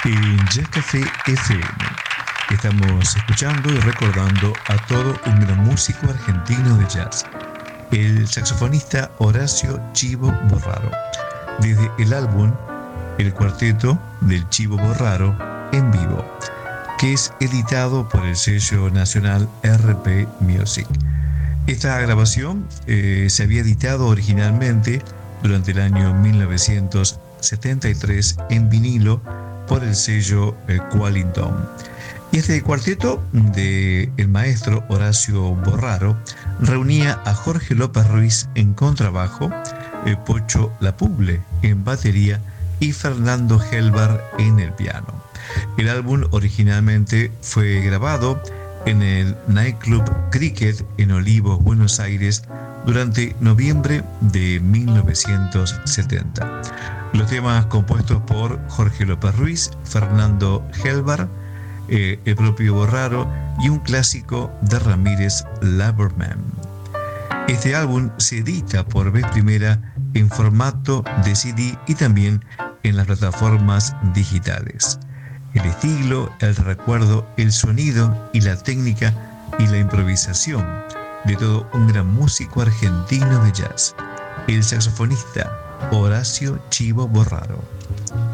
En Jazz Café FM estamos escuchando y recordando a todo un gran músico argentino de jazz, el saxofonista Horacio Chivo Borraro, desde el álbum El Cuarteto del Chivo Borraro en vivo, que es editado por el sello nacional RP Music. Esta grabación se había editado originalmente durante el año 1973 en vinilo por el sello Qualington. Y este cuarteto del maestro Horacio Borraro reunía a Jorge López Ruiz en contrabajo, Pocho Lapuble en batería y Fernando Helbar en el piano. El álbum originalmente fue grabado en el Nightclub Cricket en Olivos, Buenos Aires, durante noviembre de 1970. Los temas compuestos por Jorge López Ruiz, Fernando Helbar, el propio Borraro y un clásico de Ramírez, Laberman. Este álbum se edita por vez primera en formato de CD y también en las plataformas digitales. El estilo, el recuerdo, el sonido y la técnica y la improvisación de todo un gran músico argentino de jazz, el saxofonista Horacio Chivo Borraro.